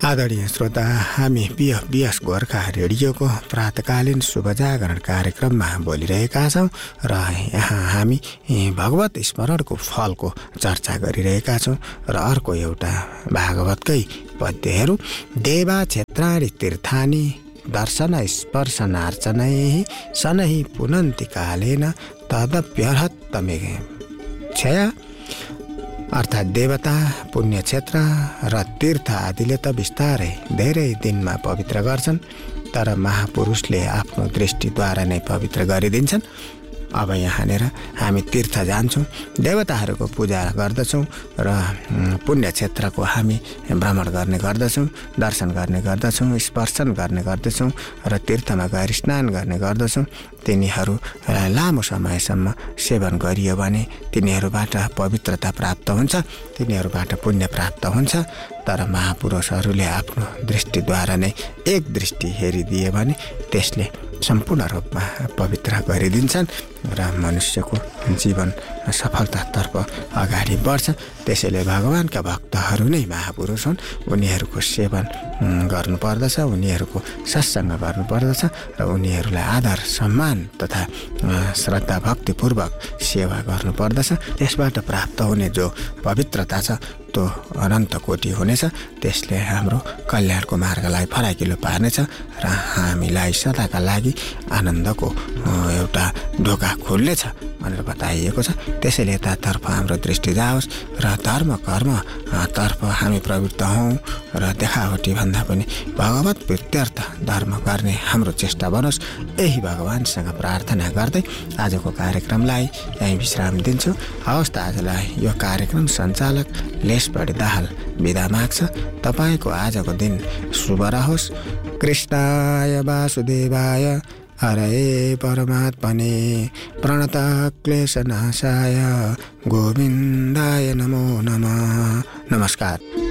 आदरणीय श्रोता, हामी बिएस गोर्खा रेडियोको प्रातकालीन शुभजागरण कार्यक्रममा बोलिरहेका छौँ र यहाँ हामी भगवत स्मरणको फलको चर्चा गरिरहेका छौँ र अर्को एउटा भागवतकै पद्यहरू देवा क्षेत्राणि तीर्थानि दर्शन स्पर्शनार्चनै शनैः पुनन्ति कालेन तदप्यर्हत्तमे क्षय। अर्थात् देवता, पुण्यक्षेत्र र तीर्थ आदिले त बिस्तारै धेरै दिनमा पवित्र गर्छन्, तर महापुरुषले आफ्नो दृष्टिद्वारा नै पवित्र गरिदिन्छन्। अब यहाँनिर हामी तीर्थ जान्छौँ, देवताहरूको पूजा गर्दछौँ र पुण्यक्षेत्रको हामी भ्रमण गर्ने गर्दछौँ, दर्शन गर्ने गर्दछौँ, स्पर्शन गर्ने गर्दछौँ र तीर्थमा गएर स्नान गर्ने गर्दछौँ। तिनीहरूलाई लामो समयसम्म सेवन गरियो भने तिनीहरूबाट पवित्रता प्राप्त हुन्छ, तिनीहरूबाट पुण्य प्राप्त हुन्छ। तर महापुरुषहरूले आफ्नो दृष्टिद्वारा नै एक दृष्टि हेरिदिए भने त्यसले सम्पूर्ण रूपमा पवित्र गरिदिन्छन् र मनुष्यको जीवन सफलतातर्फ अगाडि बढ्छ। त्यसैले भगवानका भक्तहरू नै महापुरुष हुन्, उनीहरूको सेवन गर्नुपर्दछ, उनीहरूको सत्सङ्ग गर्नुपर्दछ र उनीहरूलाई आदर सम्मान तथा श्रद्धा भक्तिपूर्वक सेवा गर्नुपर्दछ। त्यसबाट प्राप्त हुने जो पवित्रता छ त्यो अनन्त कोटि हुनेछ, त्यसले हाम्रो कल्याणको मार्गलाई फराकिलो पार्नेछ र हामीलाई सदाका लागि आनन्दको एउटा ढोका खुल्नेछ भनेर बताइएको छ। त्यसैले यतातर्फ हाम्रो दृष्टि जाओस् र धर्म कर्म तर्फ हामी प्रवृत्त हौँ र देखावटी भन्दा पनि भगवत प्रीत्यर्थ धर्म गर्ने हाम्रो चेष्टा बनोस्। यही भगवानसँग प्रार्थना गर्दै आजको कार्यक्रमलाई यहीँ विश्राम दिन्छु। हवस् त, आजलाई यो कार्यक्रम सञ्चालक लेसबडी दाहाल बिदा माग्छ। तपाईँको आजको दिन शुभ रहोस्। कृष्णाय वासुदेवाय हरे परमात्मने प्रणत क्लेशनाशाय गोविन्दाय नमो नमः। नमस्कार।